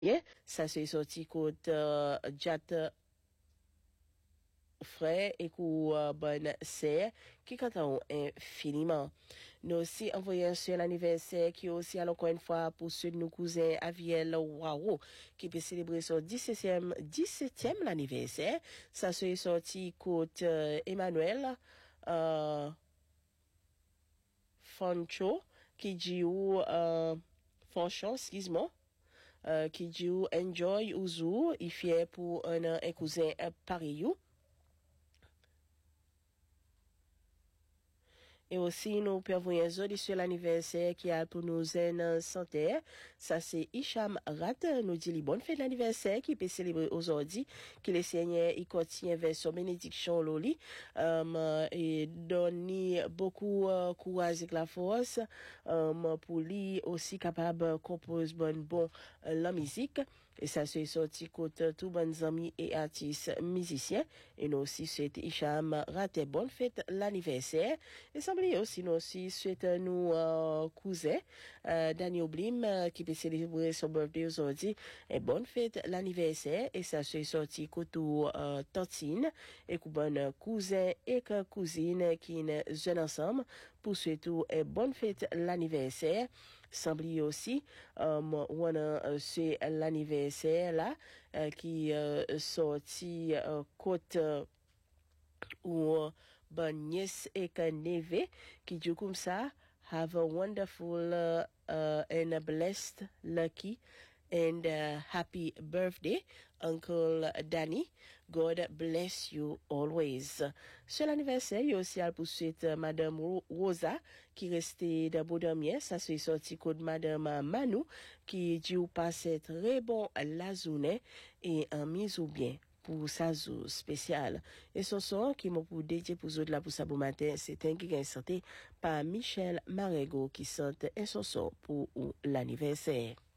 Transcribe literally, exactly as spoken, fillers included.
Yeah, ça c'est sorti côté euh, Jat frère et pour euh, bonne sœur qui comptons infiniment. Nous aussi envoyons sur l'anniversaire qui est aussi encore une fois pour ceux de nos cousins Aviel Waro qui peut célébrer son dix-septième dix-septième l'anniversaire. Ça c'est sorti côté euh, Emmanuel euh, Foncho qui dit ou euh, Fonchon, excuse-moi. Euh, qui dit ou enjoy Ouzou, il fait pour un, un cousin euh, pareil. Et aussi, nous prévoyons sur l'anniversaire qui a pour nous en santé. Ça, c'est Hicham Rat, nous dit les bonnes fêtes d'anniversaire qui peut célébrer aujourd'hui, que le Seigneur, il continue vers son bénédiction, Loli, um, et donne beaucoup uh, courage et la force, um, pour lui aussi capable de composer bon, bon, uh, la musique. Et ça, c'est sorti côté tous bons amis et artistes musiciens. Et nous aussi, c'est Hicham Rat, bonne fête l'anniversaire. Et ça aussi, nous aussi souhaitons nous euh, cousins euh, Daniel Blim euh, qui peut célébrer son birthday aujourd'hui. Et bonne fête l'anniversaire. Et ça se sorti côté euh, Tantine et que bonne cousin et que cousine qui sont ensemble pour souhaiter et bonne fête l'anniversaire. Semble aussi euh, on a c'est l'anniversaire là euh, qui euh, sorti euh, côté euh, ou bonne nièce et que neve qui dit comme ça have a wonderful uh, uh, and a blessed lucky and uh, happy birthday Uncle Danny, God bless you always. Sur l'anniversaire il y a aussi à poursuite Madame Rosa qui restait de Beaudemier, ça c'est sorti code Madame Manu qui dit ou passe très bon la journée et un mise ou bien pour sa jour spécial. Et ce son qui m'a pour dédié pour autres là pour ça bon matin, c'est un qui gagne santé par Michel Marego qui sente un son pour l'anniversaire.